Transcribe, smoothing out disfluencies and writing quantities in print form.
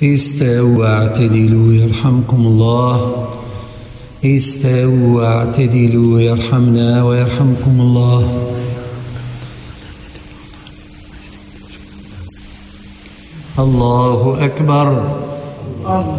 استووا واعتدلوا يرحمكم الله. استووا واعتدلوا يرحمنا ويرحمكم الله. الله أكبر.